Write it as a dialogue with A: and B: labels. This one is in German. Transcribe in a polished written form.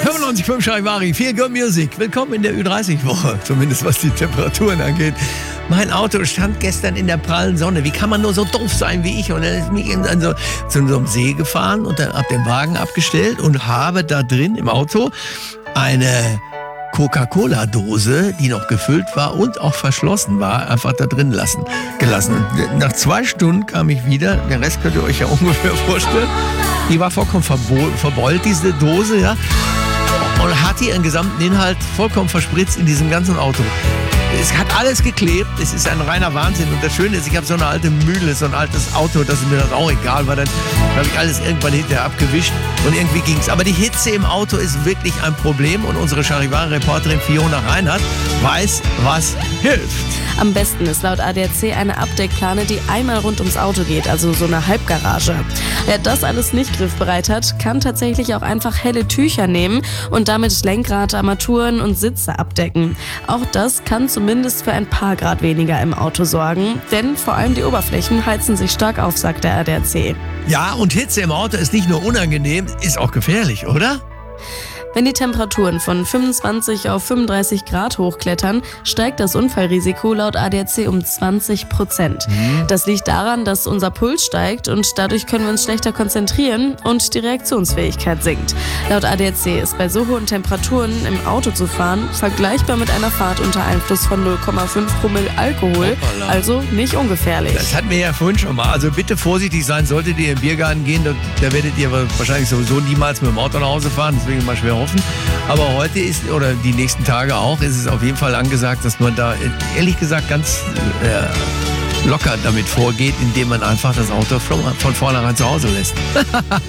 A: 95.5 Charivari, Feel Good Music. Willkommen in der Ü30-Woche, zumindest was die Temperaturen angeht. Mein Auto stand gestern in der prallen Sonne. Wie kann man nur so doof sein wie ich? Und dann ist mich zu so einem See gefahren und dann hab den Wagen abgestellt und habe da drin im Auto eine Coca-Cola-Dose, die noch gefüllt war und auch verschlossen war, einfach da drin gelassen. Und nach 2 Stunden kam ich wieder, den Rest könnt ihr euch ja ungefähr vorstellen. Die war vollkommen verbeult, diese Dose, ja. Und hat ihren gesamten Inhalt vollkommen verspritzt in diesem ganzen Auto. Es hat alles geklebt, es ist ein reiner Wahnsinn. Und das Schöne ist, ich habe so eine alte Mühle, so ein altes Auto, dass mir das auch egal war. Dann habe ich alles irgendwann hinterher abgewischt und irgendwie ging's. Aber die Hitze im Auto ist wirklich ein Problem und unsere Charivari-Reporterin Fiona Reinhardt weiß, was hilft.
B: Am besten ist laut ADAC eine Abdeckplane, die einmal rund ums Auto geht, also so eine Halbgarage. Wer das alles nicht griffbereit hat, kann tatsächlich auch einfach helle Tücher nehmen und damit Lenkrad, Armaturen und Sitze abdecken. Auch das kann zumindest für ein paar Grad weniger im Auto sorgen, denn vor allem die Oberflächen heizen sich stark auf, sagt der ADAC.
A: Ja, und Hitze im Auto ist nicht nur unangenehm, ist auch gefährlich, oder?
B: Wenn die Temperaturen von 25 auf 35 Grad hochklettern, steigt das Unfallrisiko laut ADAC um 20%. Das liegt daran, dass unser Puls steigt und dadurch können wir uns schlechter konzentrieren und die Reaktionsfähigkeit sinkt. Laut ADAC ist bei so hohen Temperaturen im Auto zu fahren vergleichbar mit einer Fahrt unter Einfluss von 0,5 Promille Alkohol, also nicht ungefährlich.
A: Das hatten wir ja vorhin schon mal. Also bitte vorsichtig sein, solltet ihr im Biergarten gehen, da werdet ihr wahrscheinlich sowieso niemals mit dem Auto nach Hause fahren, deswegen mal schwer hoffen. Aber heute ist, oder die nächsten Tage auch, ist es auf jeden Fall angesagt, dass man da ehrlich gesagt ganz locker damit vorgeht, indem man einfach das Auto von vornherein zu Hause lässt.